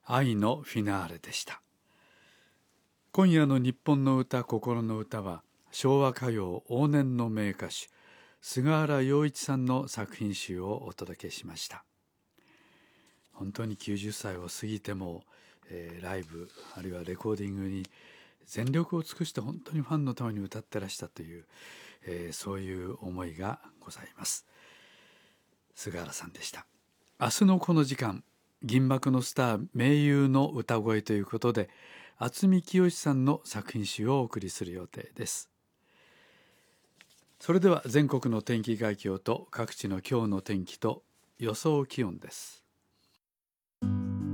愛のフィナーレでした。今夜の日本の歌心の歌は、昭和歌謡往年の名歌手菅原洋一さんの作品集をお届けしました。本当に90歳を過ぎても、ライブあるいはレコーディングに全力を尽くして本当にファンのために歌ってらしたという、そういう思いがございます。菅原さんでした。明日のこの時間、銀幕のスター名優の歌声ということで、渥美清さんの作品集をお送りする予定です。それでは全国の天気概況と各地の今日の天気と予想気温です。今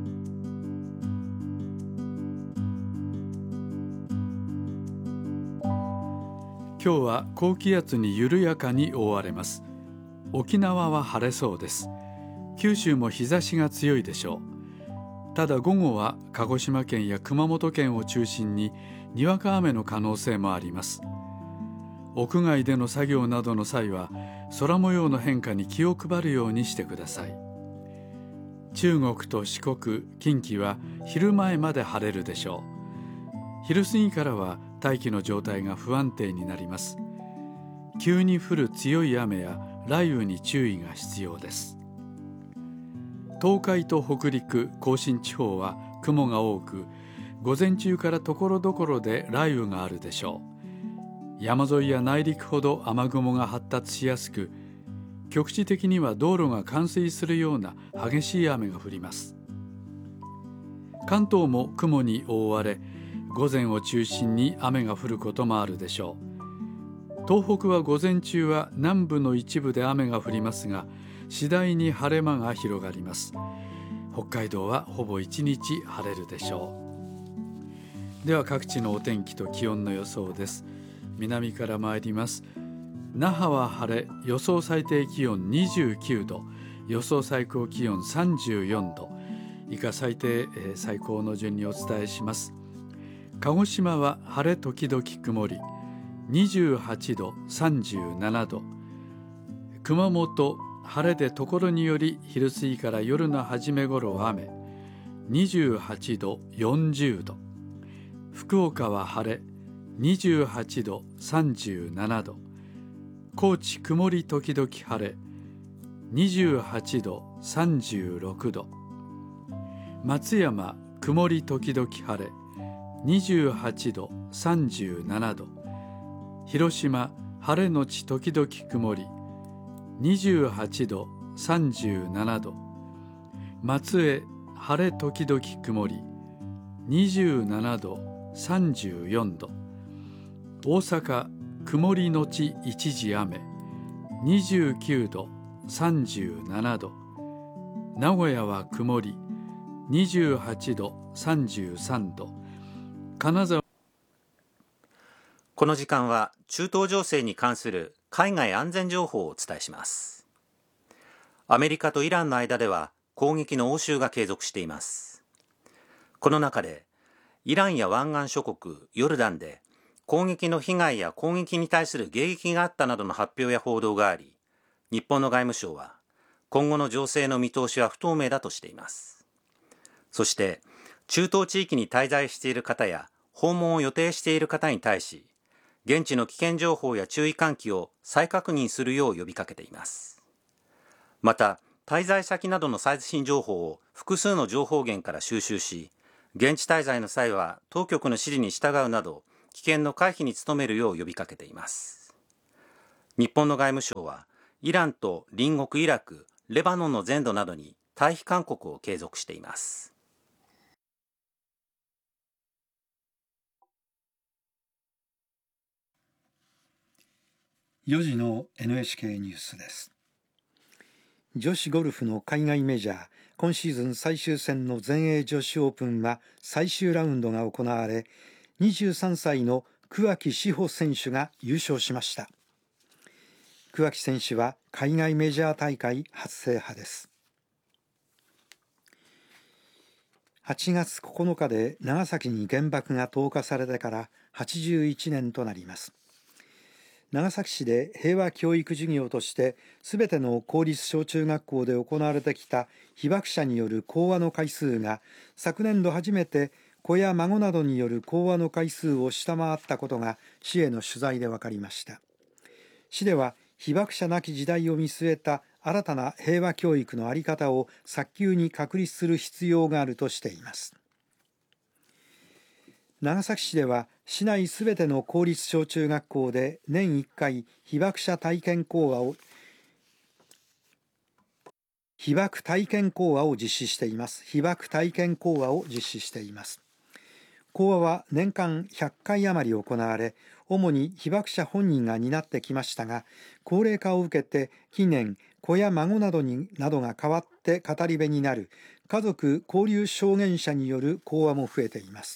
日は高気圧に緩やかに覆われます。沖縄は晴れそうです。九州も日差しが強いでしょう。ただ午後は鹿児島県や熊本県を中心ににわか雨の可能性もあります。屋外での作業などの際は空模様の変化に気を配るようにしてください。中国と四国、近畿は昼前まで晴れるでしょう。昼過ぎからは大気の状態が不安定になります。急に降る強い雨や雷雨に注意が必要です。東海と北陸、甲信地方は雲が多く、午前中からところどころで雷雨があるでしょう。山沿いや内陸ほど雨雲が発達しやすく、局地的には道路が冠水するような激しい雨が降ります。関東も雲に覆われ、午前を中心に雨が降ることもあるでしょう。東北は午前中は南部の一部で雨が降りますが、次第に晴れ間が広がります。北海道はほぼ一日晴れるでしょう。では各地のお天気と気温の予想です。南から参ります。那覇は晴れ、予想最低気温29度、予想最高気温34度。以下最低、最高の順にお伝えします。鹿児島は晴れ時々曇り、28度、37度。熊本、晴れでところにより昼過ぎから夜の初め頃雨、28度、40度。福岡は晴れ、28度、37度。高知曇り時々晴れ、28度、36度。松山曇り時々晴れ、28度、37度。広島晴れのち時々曇り、28度、37度。松江晴れ時々曇り、27度、34度。大阪曇りのち一時雨、29度、37度。名古屋は曇り、28度、33度。金沢。 この時間は中東情勢に関する海外安全情報をお伝えします。アメリカとイランの間では攻撃の応酬が継続しています。この中でイランや湾岸諸国ヨルダンで攻撃の被害や攻撃に対する迎撃があったなどの発表や報道があり、日本の外務省は今後の情勢の見通しは不透明だとしています。そして中東地域に滞在している方や訪問を予定している方に対し、現地の危険情報や注意喚起を再確認するよう呼びかけています。また、滞在先などの最新情報を複数の情報源から収集し、現地滞在の際は当局の指示に従うなど、危険の回避に努めるよう呼びかけています。日本の外務省は、イランと隣国イラク、レバノンの全土などに退避勧告を継続しています。 4時の NHK ニュースです。女子ゴルフの海外メジャー、今シーズン最終戦の全英女子オープンは最終ラウンドが行われ、23歳の桑木志帆選手が優勝しました。桑木選手は海外メジャー大会初制覇です。8月9日で長崎に原爆が投下されてから81年となります。 長崎市で平和教育事業としてすべての公立小中学校で行われてきた被爆者による講話の回数が昨年度初めて子や孫などによる講話の回数を下回ったことが市への取材で分かりました。市では被爆者なき時代を見据えた新たな平和教育の在り方を早急に確立する必要があるとしています。長崎市では市内すべての公立小中学校で年1回被爆体験講話を実施しています。講話は年間100回余り行われ、主に被爆者本人が担ってきましたが、高齢化を受けて近年子や孫などが代わって語り部になる家族交流証言者による講話も増えています。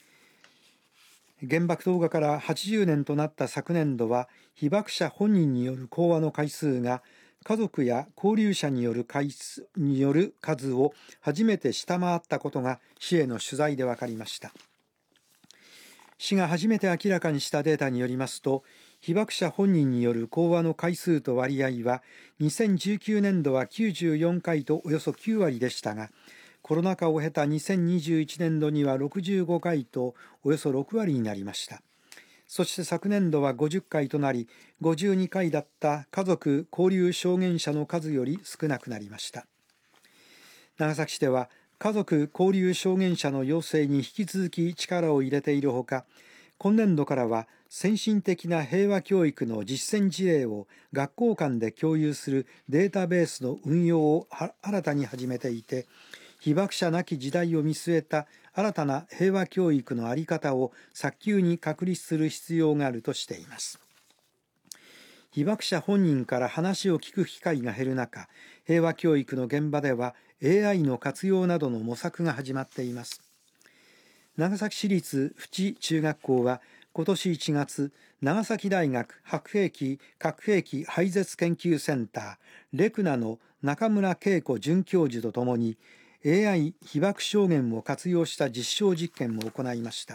原爆投下から80年となった昨年度は被爆者本人による講話の回数が家族や交流者による数を初めて下回ったことが市への取材で分かりました。市が初めて明らかにしたデータによりますと、被爆者本人による講話の回数と割合は2019年度は94回とおよそ9割でしたが、コロナ禍を経た2021年度には65回とおよそ6割になりました。そして昨年度は50回となり、52回だった家族交流証言者の数より少なくなりました。長崎市では家族交流証言者の養成に引き続き力を入れているほか、今年度からは先進的な平和教育の実践事例を学校間で共有するデータベースの運用を新たに始めていて、被爆者なき時代を見据えた新たな平和教育の在り方を早急に確立する必要があるとしています。被爆者本人から話を聞く機会が減る中、平和教育の現場では AI の活用などの模索が始まっています。長崎市立淵中学校は今年1月、長崎大学核兵器廃絶研究センターレクナの中村恵子准教授とともにAI 被爆証言を活用した実証実験を行いました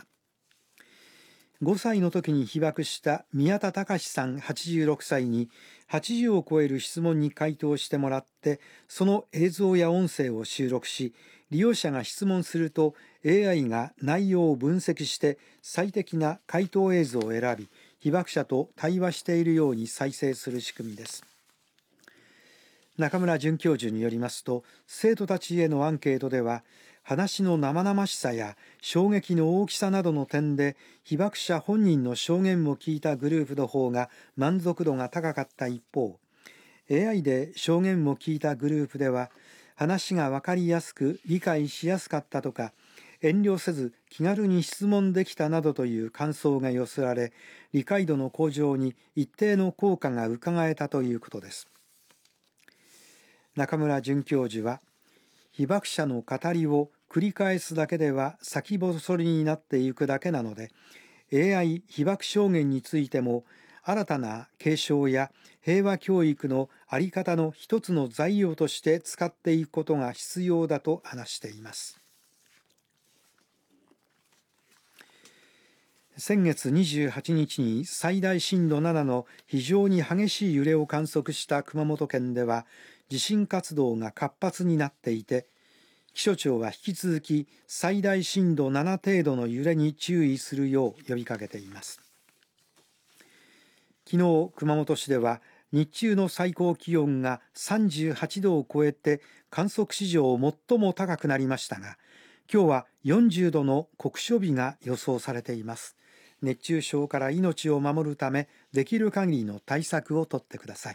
。5歳の時に被爆した宮田隆さん86歳に80を超える質問に回答してもらって、その映像や音声を収録し、利用者が質問すると AI が内容を分析して最適な回答映像を選び、被爆者と対話しているように再生する仕組みです。中村准教授によりますと、生徒たちへのアンケートでは、話の生々しさや衝撃の大きさなどの点で被爆者本人の証言を聞いたグループの方が満足度が高かった一方、 AI で証言を聞いたグループでは話が分かりやすく理解しやすかったとか、遠慮せず気軽に質問できたなどという感想が寄せられ、理解度の向上に一定の効果がうかがえたということです。中村准教授は、被爆者の語りを繰り返すだけでは先細りになっていくだけなので、 AI 被爆証言についても新たな継承や平和教育の在り方の一つの材料として使っていくことが必要だと話しています。先月28日に最大震度7の非常に激しい揺れを観測した熊本県では地震活動が活発になっていて、気象庁は引き続き最大震度7程度の揺れに注意するよう呼びかけています。昨日、熊本市では日中の最高気温が38度を超えて観測史上最も高くなりましたが、今日は40度の酷暑日が予想されています。熱中症から命を守るため、できる限りの対策をとってください。